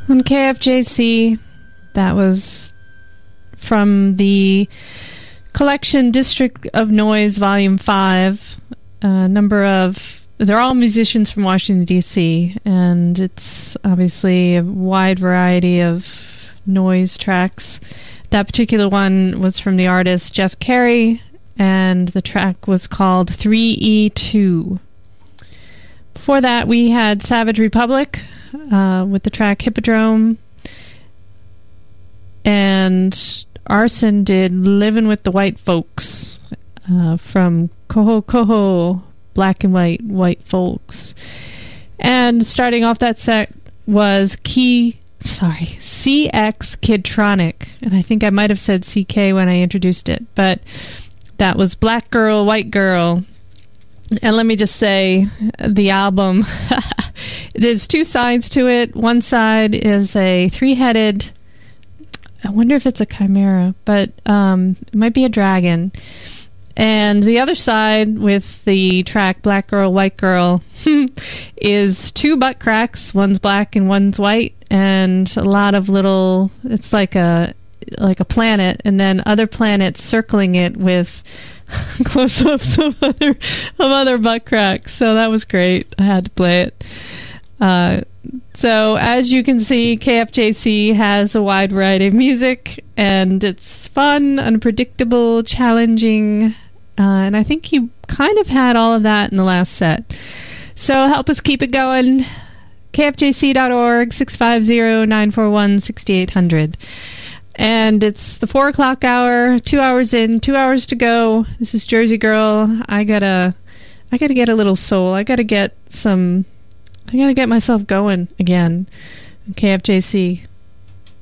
On KFJC, that was from the collection District of Noise Volume 5. They're all musicians from Washington, D.C., and it's obviously a wide variety of noise tracks. That particular one was from the artist Jeff Carey, and the track was called 3E2. Before that, we had Savage Republic with the track Hippodrome, and Arson did Living with the White Folks from Koho Koho, Black and White Folks. And starting off that set was CX Kidtronic, and I think I might have said CK when I introduced it, but that was Black Girl, White Girl. And let me just say, the album, there's two sides to it. One side is a three-headed, I wonder if it's a chimera, but it might be a dragon. And the other side with the track Black Girl, White Girl is two butt cracks. One's black and one's white, and a lot of little, it's like a planet, and then other planets circling it with close-ups of other butt cracks. So that was great. I had to play it. So as you can see, KFJC has a wide variety of music, and it's fun, unpredictable, challenging, and I think he kind of had all of that in the last set. So help us keep it going. KFJC.org, 650-941-6800. And it's the 4 o'clock hour, 2 hours in, 2 hours to go. This is Jersey Girl. I gotta get a little soul. I gotta get myself going again. KFJC.